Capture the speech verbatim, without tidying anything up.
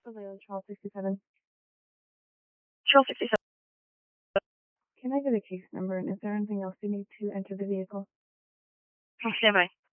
Avail twelve sixty-seven. twelve sixty-seven. Can I get a case number, and is there anything else you need to enter the vehicle? Stand by.